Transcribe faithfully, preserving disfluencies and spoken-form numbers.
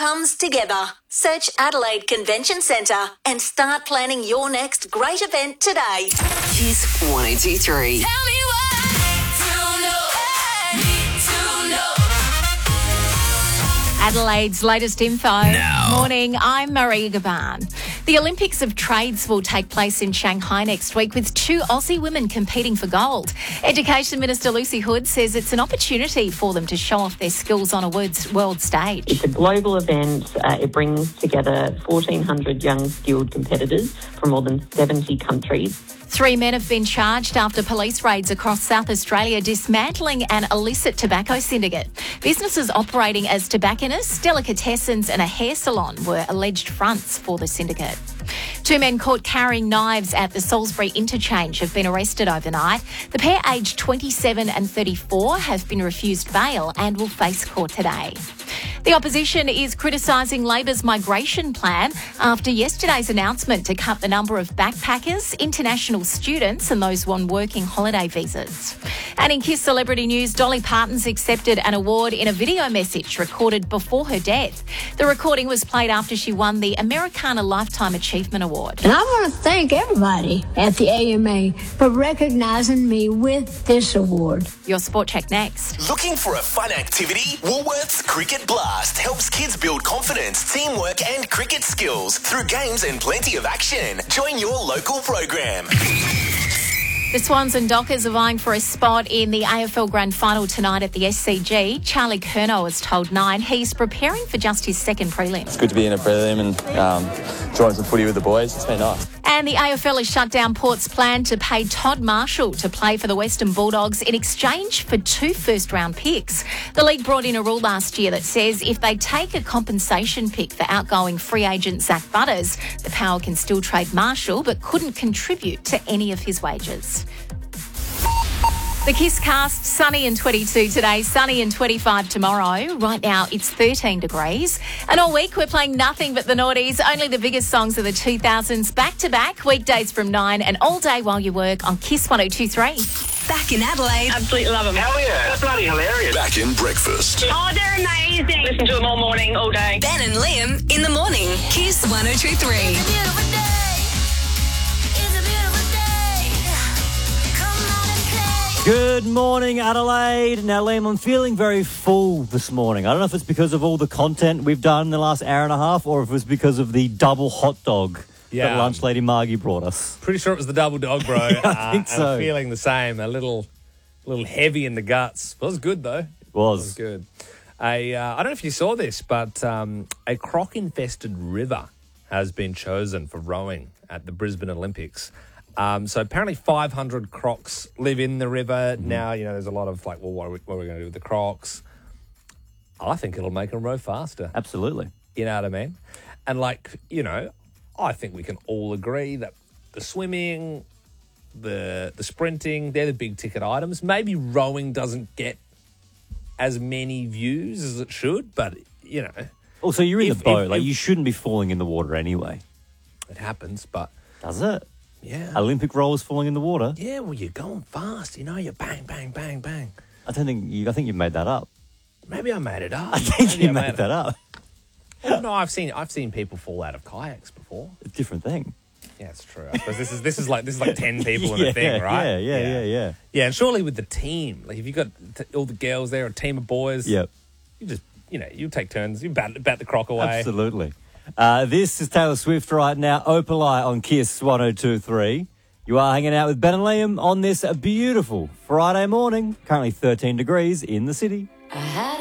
comes together. Search Adelaide Convention Centre and start planning your next great event today. Kiss one oh two three. Tell me why. To know, need to know. Adelaide's latest info. Now. Morning, I'm Maria Gaban. The Olympics of Trades will take place in Shanghai next week with two Aussie women competing for gold. Education Minister Lucy Hood says it's an opportunity for them to show off their skills on a world stage. It's a global event. Uh, it brings together fourteen hundred young skilled competitors from more than seventy countries. Three men have been charged after police raids across South Australia dismantling an illicit tobacco syndicate. Businesses operating as tobacconists, delicatessens and a hair salon were alleged fronts for the syndicate. Two men caught carrying knives at the Salisbury interchange have been arrested overnight. The pair, aged twenty-seven and thirty-four, have been refused bail and will face court today. The opposition is criticising Labor's migration plan after yesterday's announcement to cut the number of backpackers, international students and those on working holiday visas. And in Kiss Celebrity News, Dolly Parton's accepted an award in a video message recorded before her death. The recording was played after she won the Americana Lifetime Achievement Award. And I want to thank everybody at the A M A for recognising me with this award. Your Sport Check next. Looking for a fun activity? Woolworths Cricket Blast helps kids build confidence, teamwork and cricket skills through games and plenty of action. Join your local program. The Swans and Dockers are vying for a spot in the A F L Grand Final tonight at the S C G. Charlie Curnow has told Nine he's preparing for just his second prelim. It's good to be in a prelim and um, enjoying some footy with the boys. It's been nice. And the A F L has shut down Port's plan to pay Todd Marshall to play for the Western Bulldogs in exchange for two first-round picks. The league brought in a rule last year that says if they take a compensation pick for outgoing free agent Zach Butters, the Power can still trade Marshall but couldn't contribute to any of his wages. The Kiss cast, sunny and twenty-two today, sunny and twenty-five tomorrow. Right now it's thirteen degrees. And all week we're playing nothing but the noughties, only the biggest songs of the two thousands, back-to-back, weekdays from nine and all day while you work on Kiss one oh two three. Back in Adelaide. Absolutely love them. Hell yeah, that's bloody hilarious. Back in breakfast. Oh, they're amazing. Listen to them all morning, all day. Ben and Liam in the morning. Kiss one oh two three. Good morning, Adelaide. Now, Liam, I'm feeling very full this morning. I don't know if it's because of all the content we've done in the last hour and a half or if it was because of the double hot dog Yeah. that lunch lady Margie brought us. Pretty sure it was the double dog, bro. Yeah, I think uh, so. And I'm feeling the same. A little, little heavy in the guts. It was good though. It was. was good. A, uh, I don't know if you saw this, but um, a croc-infested river has been chosen for rowing at the Brisbane Olympics. Um, so apparently five hundred crocs live in the river. Mm. Now, you know, there's a lot of like, well, what are we, what are we going to do with the crocs? I think it'll make them row faster. Absolutely. You know what I mean? And like, you know, I think we can all agree that the swimming, the the sprinting, they're the big ticket items. Maybe rowing doesn't get as many views as it should, but, you know. Also, you're in if, the boat. If, like, if, you shouldn't be falling in the water anyway. It happens, but... Does it? Yeah. Olympic rollers falling in the water? Yeah, well, you're going fast. You know, you're bang, bang, bang, bang. I don't think you... I think you made that up. Maybe I made it up. I think Maybe you I made, made that up. Well, no, I've seen I've seen people fall out of kayaks before. It's a different thing. Yeah, it's true. I suppose this is this is like this is like ten people in yeah, a thing, right? Yeah, yeah, yeah, yeah, yeah. Yeah, and surely with the team, like if you've got t- all the girls there, a team of boys, yep. you just you know you take turns, you bat bat the croc away. Absolutely. Uh, this is Taylor Swift right now. Opalai on Kiss one oh two three. You are hanging out with Ben and Liam on this beautiful Friday morning. Currently thirteen degrees in the city. I had